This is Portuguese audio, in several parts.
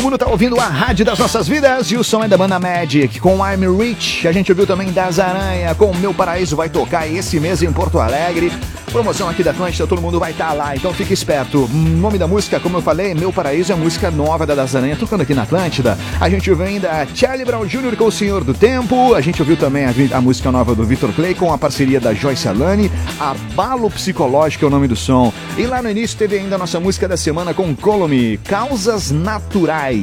Todo mundo tá ouvindo a rádio das nossas vidas e o som é da banda Magic com I'm Rich. A gente ouviu também Das Aranha com Meu Paraíso vai tocar esse mês em Porto Alegre. Promoção aqui da Atlântida, todo mundo vai estar lá, então fique esperto. O nome da música, como eu falei, Meu Paraíso é a música nova da Das Aranha, tocando aqui na Atlântida. A gente ouviu ainda Charlie Brown Jr. com O Senhor do Tempo. A gente ouviu também a música nova do Vitor Clay com a parceria da Joyce Alane. Abalo Psicológico é o nome do som. E lá no início teve ainda a nossa música da semana com Colony, Causas Naturais.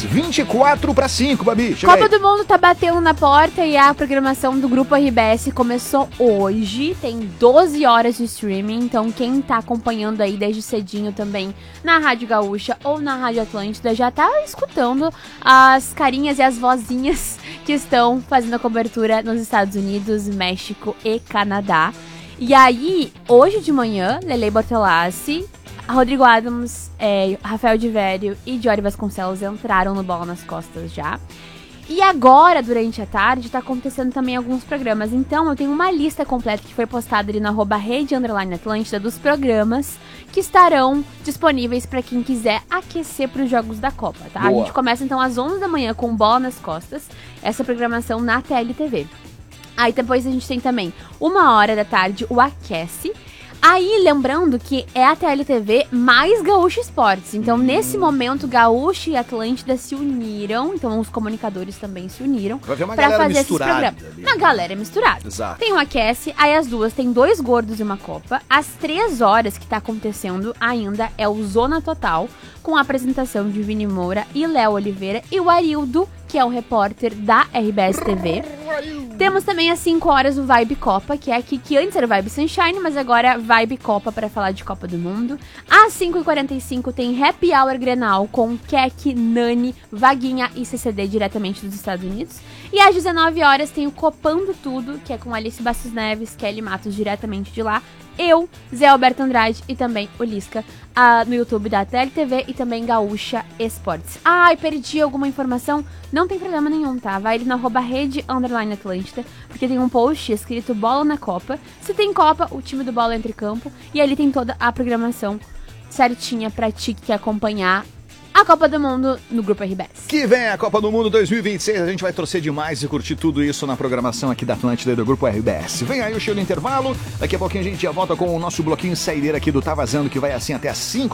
24/5, Babi. Copa aí. Do Mundo tá batendo na porta e a programação do Grupo RBS começou hoje. Tem 12 horas de streaming, então quem tá acompanhando aí desde cedinho também na Rádio Gaúcha ou na Rádio Atlântida já tá escutando as carinhas e as vozinhas que estão fazendo a cobertura nos Estados Unidos, México e Canadá. E aí, hoje de manhã, Lele Bortolassi, Rodrigo Adams, Rafael de Vério e Jory Vasconcelos entraram no Bola nas Costas já. E agora, durante a tarde, tá acontecendo também alguns programas. Então, eu tenho uma lista completa que foi postada ali na @rede_Atlântida dos programas que estarão disponíveis para quem quiser aquecer para os Jogos da Copa, tá? Boa. A gente começa, então, às 11 da manhã com Bola nas Costas, essa programação na TLTV. Aí depois a gente tem também 1h da tarde o Aquece. Aí, lembrando que é a TLTV mais Gaúcha Esportes. Então, nesse momento, Gaúcha e Atlântida se uniram. Então, os comunicadores também se uniram pra fazer esses programas. Uma galera misturada. Exato. Tem o Aquece, aí as duas tem 2 gordos e uma copa. Às 3 horas que tá acontecendo ainda é o Zona Total, com a apresentação de Vini Moura e Léo Oliveira e o Arildo, que é o repórter da RBS TV. Temos também às 5 horas o Vibe Copa, que é aqui que antes era o Vibe Sunshine, mas agora é Vibe Copa para falar de Copa do Mundo. Às 5h45 tem Happy Hour Grenal com Keck, Nani, Vaguinha e CCD diretamente dos Estados Unidos. E às 19 horas tem o Copando Tudo, que é com Alice Bastos Neves, Kelly Matos diretamente de lá. Eu, Zé Alberto Andrade e também o Lisca no YouTube da TLTV e também Gaúcha Esportes. Ai, perdi alguma informação? Não tem problema nenhum, tá? Vai ali na @rede_Atlântida, porque tem um post escrito Bola na Copa. Se tem Copa, o time do Bola entra em campo e ali tem toda a programação certinha pra ti que quer acompanhar a Copa do Mundo no Grupo RBS. Que vem a Copa do Mundo 2026, a gente vai torcer demais e curtir tudo isso na programação aqui da Atlântida e do Grupo RBS. Vem aí o show do intervalo, daqui a pouquinho a gente já volta com o nosso bloquinho saideira aqui do Tá Vazando, que vai assim até às 5